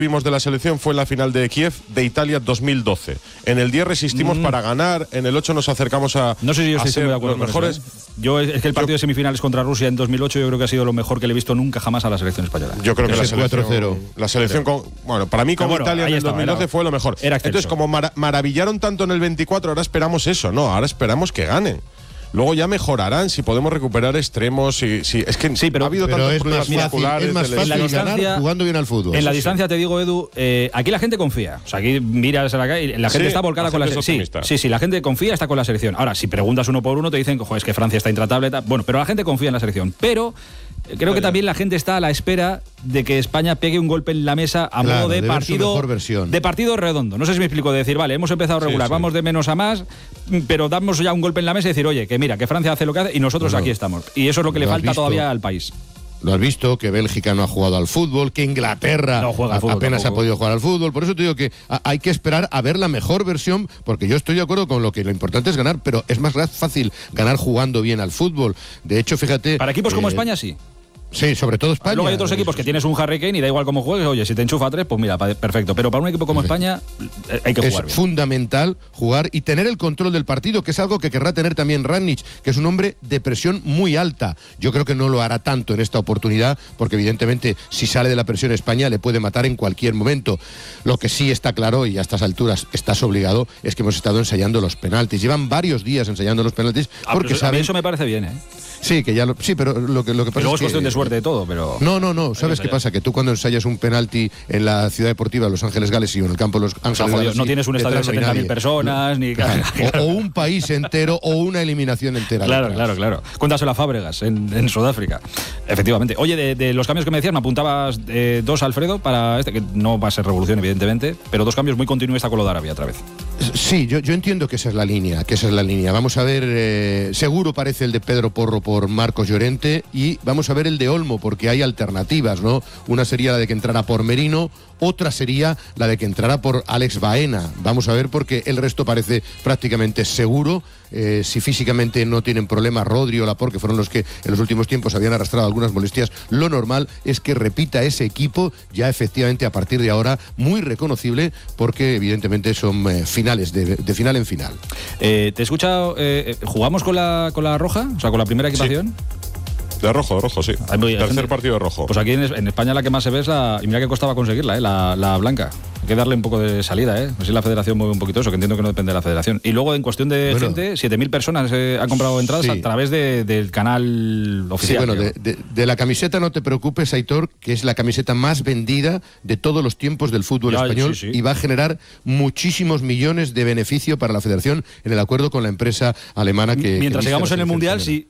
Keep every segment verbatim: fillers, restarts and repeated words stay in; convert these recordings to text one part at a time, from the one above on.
vimos de la selección fue en la final de Kiev de Italia dos mil doce. En el diez resistimos mm. para ganar, en el ocho nos acercamos a No sé si yo estoy muy de acuerdo los con mejores. Eso, ¿eh? Yo es que el partido yo, de semifinales contra Rusia en dos mil ocho yo creo que ha sido lo mejor que le he visto nunca jamás a la selección española. Yo creo que la selección, cuatro cero. La selección con, bueno, para mí con bueno, Italia en el estaba, dos mil doce era, fue lo mejor. Entonces, como mar maravillaron tanto en el veinticuatro, ahora esperamos eso, no, ahora esperamos que ganen. Luego ya mejorarán si podemos recuperar extremos. Si, si, es que sí, pero, ha habido pero tantos es problemas más fácil, musculares. es más de fácil distancia, ganar jugando bien al fútbol. En la sí, distancia sí. te digo, Edu, eh, aquí la gente confía. O sea, aquí miras a la calle y la gente sí, está volcada la con la selección. Sí, sí, sí, la gente confía, está con la selección. Ahora, si preguntas uno por uno, te dicen que es que Francia está intratable. Tal. Bueno, pero la gente confía en la selección. Pero eh, creo que también la gente está a la espera de que España pegue un golpe en la mesa a claro, modo de, de partido de partido redondo. No sé si me explico, de decir, vale, hemos empezado regular, sí, sí. vamos de menos a más, pero damos ya un golpe en la mesa y decir, oye, que mira, que Francia hace lo que hace y nosotros bueno, aquí estamos. Y eso es lo que lo le falta visto. todavía al país. Lo has visto, que Bélgica no ha jugado al fútbol, que Inglaterra no juega al fútbol, apenas tampoco. ha podido jugar al fútbol. Por eso te digo que hay que esperar a ver la mejor versión, porque yo estoy de acuerdo con lo que lo importante es ganar, pero es más fácil ganar jugando bien al fútbol. De hecho, fíjate... Para equipos eh, como España, sí. Sí, sobre todo España. Luego hay otros equipos que tienes un Harry Kane y da igual cómo juegues, oye, si te enchufa tres, pues mira, perfecto. Pero para un equipo como España hay que jugar Es bien. fundamental jugar y tener el control del partido, que es algo que querrá tener también Rangnick, que es un hombre de presión muy alta. Yo creo que no lo hará tanto en esta oportunidad, porque evidentemente si sale de la presión España le puede matar en cualquier momento. Lo que sí está claro, y a estas alturas estás obligado, es que hemos estado ensayando los penaltis. Llevan varios días ensayando los penaltis, ah, porque eso, saben... a mí eso me parece bien, ¿eh? Sí, que ya lo, sí, pero lo que, lo que pasa luego es, es cuestión que, de suerte de todo, pero... No, no, no, ¿sabes qué pasa? Que tú cuando ensayas un penalti en la ciudad deportiva de Los Ángeles Gales y en el campo de Los Ángeles o sea, Gales... No tienes un estadio de setenta mil personas, ni... Claro. O, o un país entero, o una eliminación entera. Claro, detrás. claro, claro. Cuéntaselo a Fábregas, en, en Sudáfrica. Efectivamente. Oye, de, de los cambios que me decías, me apuntabas eh, dos, Alfredo, para este, que no va a ser revolución, evidentemente, pero dos cambios muy continuistas con lo de Arabia, otra vez. Sí, yo, yo entiendo que esa es la línea, que esa es la línea. Vamos a ver, eh, seguro parece el de Pedro Porro por Marcos Llorente y vamos a ver el de Olmo porque hay alternativas, ¿no? Una sería la de que entrara por Merino, otra sería la de que entrara por Alex Baena. Vamos a ver porque el resto parece prácticamente seguro. Eh, si físicamente no tienen problemas Rodri o Laporte, que fueron los que en los últimos tiempos habían arrastrado algunas molestias, lo normal es que repita ese equipo ya efectivamente a partir de ahora muy reconocible porque evidentemente son eh, finales, de, de final en final. Eh, ¿Te he escuchado? Eh, ¿Jugamos con la, con la roja? O sea, con la primera equipación. Sí. De rojo, de rojo, sí. Hay muy, Tercer gente, partido de rojo. Pues aquí en, en España la que más se ve es la... Y mira que costaba conseguirla, ¿eh? la, la blanca. Hay que darle un poco de salida, ¿eh? Así la federación mueve un poquito eso, que entiendo que no depende de la federación. Y luego, en cuestión de bueno, gente, siete mil personas eh, han comprado entradas sí. a través de, del canal oficial. Sí, bueno, de, de, de la camiseta no te preocupes, Aitor, que es la camiseta más vendida de todos los tiempos del fútbol ya, español sí, sí. y va a generar muchísimos millones de beneficio para la federación en el acuerdo con la empresa alemana que... Mientras que sigamos en el Mundial, sí...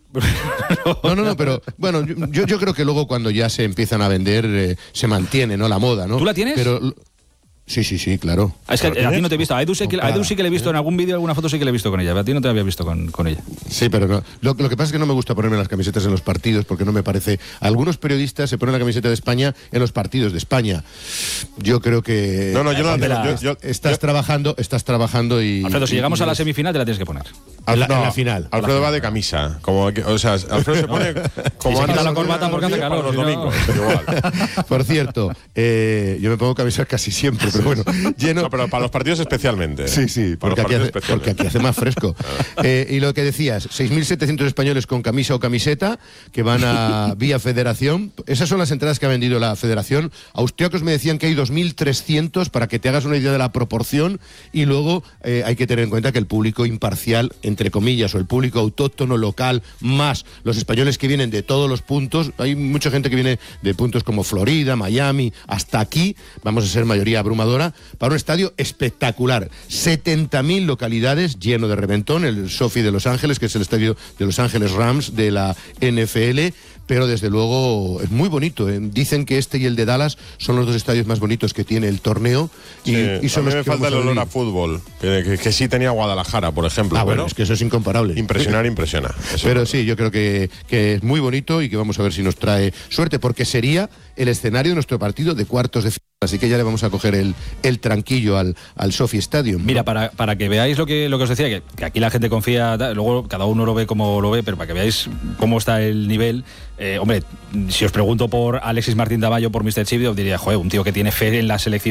No, no, no, pero bueno, yo, yo creo que luego cuando ya se empiezan a vender eh, se mantiene, ¿no? La moda, ¿no? ¿Tú la tienes? Pero sí, sí, sí, claro. Es que a ti no te he visto. A Edu sí que, a Edu sí que le he visto en algún vídeo, alguna foto sí que le he visto con ella. Pero a ti no te había visto con, con ella. Sí, pero no. Lo, lo que pasa es que no me gusta ponerme las camisetas en los partidos porque no me parece... Algunos periodistas se ponen la camiseta de España en los partidos de España. Yo creo que... No, no, yo no la la, yo, yo, Estás yo, trabajando, estás trabajando y... Alfredo, si y, llegamos y, a la semifinal te la tienes que poner. En la, no, en la final. Alfredo la va de camisa. Como, o sea, Alfredo se pone como se quita la corbata porque hace calor. Los domingos, no. pero igual. Por cierto, eh, yo me pongo camisas casi siempre, pero bueno, lleno... No, pero para los partidos especialmente. Sí, sí, porque aquí, hace, porque aquí hace más fresco. eh, y lo que decías, seis mil setecientos españoles con camisa o camiseta que van a vía federación. Esas son las entradas que ha vendido la federación. Austriacos me decían que hay dos mil trescientos para que te hagas una idea de la proporción y luego eh, hay que tener en cuenta que el público imparcial, entre comillas, o el público autóctono local, más los españoles que vienen de todos los puntos, hay mucha gente que viene de puntos como Florida, Miami, hasta aquí, vamos a ser mayoría abrumadora, para un estadio espectacular. setenta mil localidades, lleno de reventón, el SoFi de Los Ángeles, que es el estadio de Los Ángeles Rams de la N F L, pero desde luego es muy bonito. ¿eh? Dicen que este y el de Dallas son los dos estadios más bonitos que tiene el torneo. Y, sí, y son a mí los me que falta el olor a, a fútbol, que, que, que sí tenía Guadalajara, por ejemplo. Ah, bueno, es que eso es incomparable. Impresionar, impresiona. Eso pero sí, yo creo que, que es muy bonito y que vamos a ver si nos trae suerte, porque sería el escenario de nuestro partido de cuartos de final. Así que ya le vamos a coger el, el tranquillo al, al Sophie Stadium, ¿no? Mira, para, para que veáis lo que, lo que os decía, que, que aquí la gente confía, luego cada uno lo ve como lo ve, pero para que veáis cómo está el nivel, eh, hombre, si os pregunto por Alexis Martín Tamayo, por míster Chip, os diría, joder, un tío que tiene fe en la selección